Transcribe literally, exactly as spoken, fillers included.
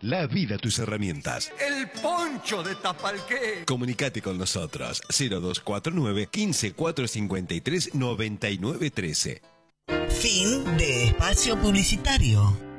La vida a tus herramientas. El poncho de Tapalqué. Comunicate con nosotros. cero dos cuatro nueve, quince, cuatrocientos cincuenta y tres, noventa y nueve trece. Fin de espacio publicitario.